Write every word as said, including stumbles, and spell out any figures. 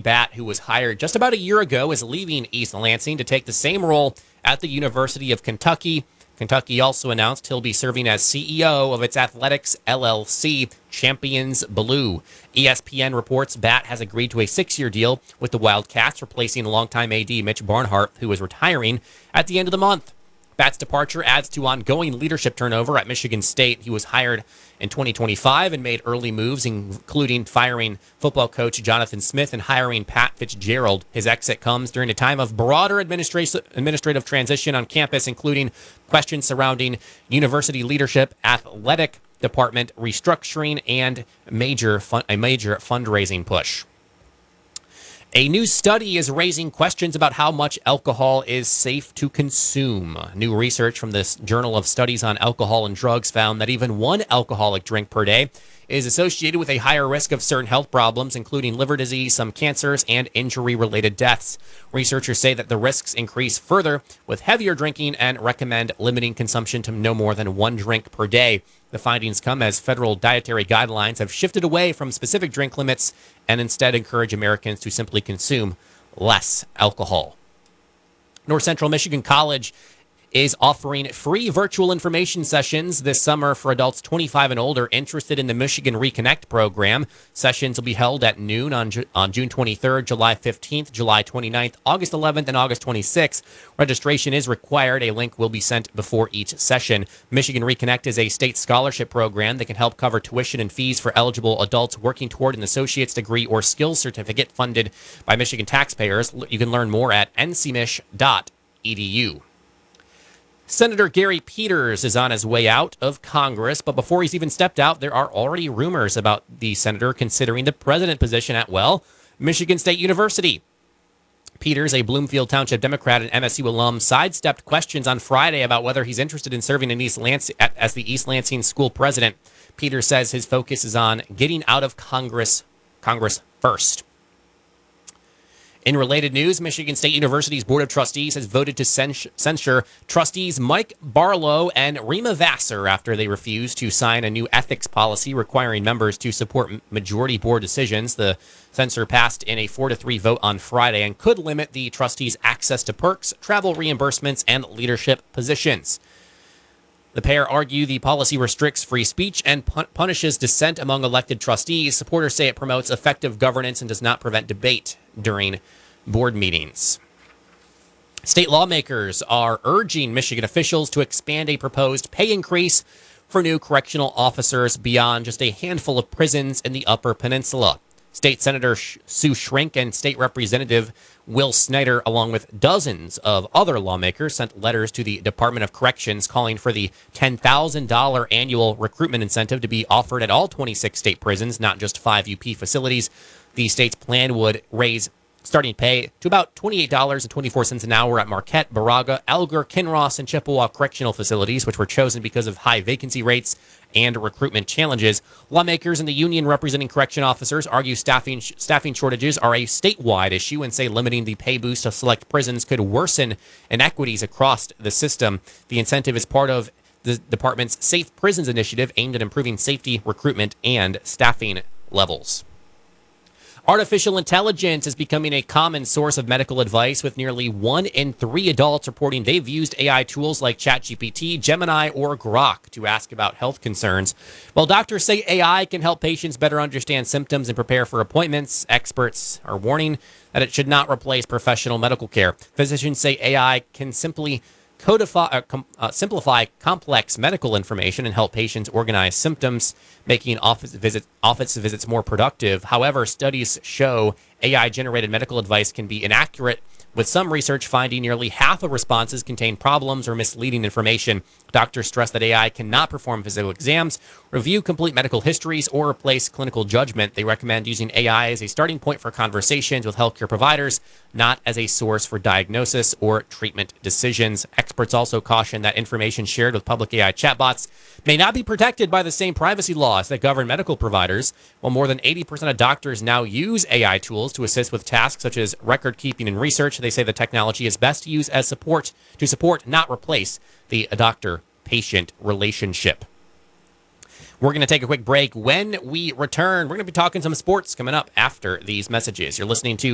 Batt, who was hired just about a year ago, is leaving East Lansing to take the same role at the University of Kentucky. Kentucky also announced he'll be serving as C E O of its athletics L L C, Champions Blue. E S P N reports Batt has agreed to a six-year deal with the Wildcats, replacing longtime A D Mitch Barnhart, who is retiring at the end of the month. Batt's departure adds to ongoing leadership turnover at Michigan State. He was hired in twenty twenty-five and made early moves, including firing football coach Jonathan Smith and hiring Pat Fitzgerald. His exit comes during a time of broader administrative administrative transition on campus, including questions surrounding university leadership, athletic department restructuring, and major fun, a major fundraising push. A new study is raising questions about how much alcohol is safe to consume. New research from this Journal of Studies on Alcohol and Drugs found that even one alcoholic drink per day is associated with a higher risk of certain health problems, including liver disease, some cancers, and injury-related deaths. Researchers say that the risks increase further with heavier drinking and recommend limiting consumption to no more than one drink per day. The findings come as federal dietary guidelines have shifted away from specific drink limits and instead encourage Americans to simply consume less alcohol. North Central Michigan College is offering free virtual information sessions this summer for adults twenty-five and older interested in the Michigan Reconnect program. Sessions will be held at noon on, Ju- on June twenty-third, July fifteenth, July twenty-ninth, August eleventh, and August twenty-sixth. Registration is required. A link will be sent before each session. Michigan Reconnect is a state scholarship program that can help cover tuition and fees for eligible adults working toward an associate's degree or skills certificate funded by Michigan taxpayers. You can learn more at n c mich dot e d u. Senator Gary Peters is on his way out of Congress, but before he's even stepped out, there are already rumors about the senator considering the president position at, well, Michigan State University. Peters, a Bloomfield Township Democrat and M S U alum, sidestepped questions on Friday about whether he's interested in serving in East Lansing, as the East Lansing school president. Peters says his focus is on getting out of Congress, Congress first. In related news, Michigan State University's Board of Trustees has voted to censure trustees Mike Barlow and Rima Vassar after they refused to sign a new ethics policy requiring members to support majority board decisions. The censure passed in a four to three vote on Friday and could limit the trustees' access to perks, travel reimbursements, and leadership positions. The pair argue the policy restricts free speech and pun- punishes dissent among elected trustees. Supporters say it promotes effective governance and does not prevent debate during board meetings. State lawmakers are urging Michigan officials to expand a proposed pay increase for new correctional officers beyond just a handful of prisons in the Upper Peninsula. State Senator Sue Shrink and State Representative Will Snyder, along with dozens of other lawmakers, sent letters to the Department of Corrections calling for the ten thousand dollars annual recruitment incentive to be offered at all twenty-six state prisons, not just five U P facilities. The state's plan would raise starting pay to about twenty-eight dollars and twenty-four cents an hour at Marquette, Baraga, Alger, Kinross, and Chippewa correctional facilities, which were chosen because of high vacancy rates and recruitment challenges. Lawmakers in the union representing correction officers argue staffing staffing shortages are a statewide issue and say limiting the pay boost to select prisons could worsen inequities across the system. The incentive is part of the department's Safe Prisons initiative aimed at improving safety, recruitment, and staffing levels. Artificial intelligence is becoming a common source of medical advice, with nearly one in three adults reporting they've used A I tools like ChatGPT, Gemini, or Grok to ask about health concerns. While doctors say A I can help patients better understand symptoms and prepare for appointments, experts are warning that it should not replace professional medical care. Physicians say A I can simply Codify, uh, com, uh, simplify complex medical information and help patients organize symptoms, making office visits office visits more productive. However, studies show A I-generated medical advice can be inaccurate, with some research finding nearly half of responses contain problems or misleading information. Doctors stress that A I cannot perform physical exams, review complete medical histories, or replace clinical judgment. They recommend using A I as a starting point for conversations with healthcare providers, not as a source for diagnosis or treatment decisions. Experts also caution that information shared with public A I chatbots may not be protected by the same privacy laws that govern medical providers. While more than eighty percent of doctors now use A I tools to assist with tasks such as record keeping and research, they say the technology is best used as support to support, not replace, the doctor-patient relationship. We're going to take a quick break. When we return, we're going to be talking some sports coming up after these messages. You're listening to